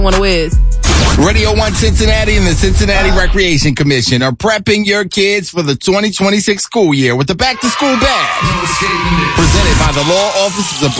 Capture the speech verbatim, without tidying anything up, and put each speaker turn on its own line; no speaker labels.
One whiz.
Radio one Cincinnati and the Cincinnati Recreation Commission are prepping your kids for the twenty twenty-six school year with the Back to School Bash. Presented by the law offices of